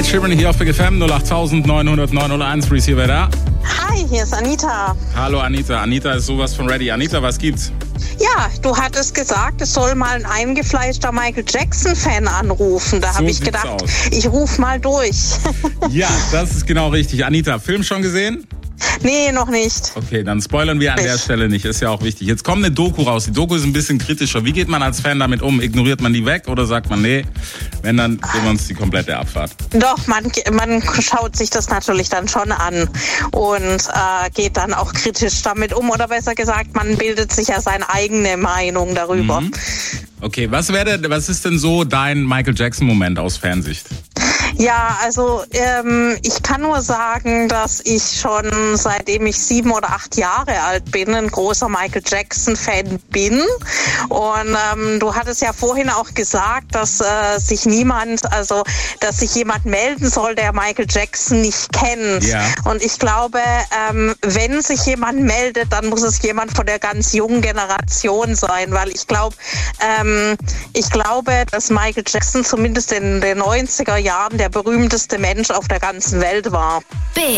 Sheeran hier auf Big FM 08900 Receiver da. Hi, hier ist Anita. Hallo Anita. Anita ist sowas von ready. Anita, was gibt's? Ja, du hattest gesagt, es soll mal ein eingefleischter Michael Jackson-Fan anrufen. Da habe ich gedacht, ich rufe mal durch. Ja, das ist genau richtig. Anita, Film schon gesehen? Nee, noch nicht. Okay, dann spoilern wir an der Stelle nicht. Ist ja auch wichtig. Jetzt kommt eine Doku raus. Die Doku ist ein bisschen kritischer. Wie geht man als Fan damit um? Ignoriert man die weg oder sagt man, nee, wenn, dann geben wir uns die komplette Abfahrt? Doch, man schaut sich das natürlich dann schon an und geht dann auch kritisch damit um. Oder besser gesagt, man bildet sich ja seine eigene Meinung darüber. Okay, was ist denn so dein Michael Jackson-Moment aus Fansicht? Ja, also ich kann nur sagen, dass ich schon seitdem ich 7 oder 8 Jahre alt bin, ein großer Michael Jackson-Fan bin. Und du hattest ja vorhin auch gesagt, dass sich jemand melden soll, der Michael Jackson nicht kennt. Ja. Und ich glaube, wenn sich jemand meldet, dann muss es jemand von der ganz jungen Generation sein, weil ich glaube, dass Michael Jackson zumindest in den 90er Jahren der berühmteste Mensch auf der ganzen Welt war. Big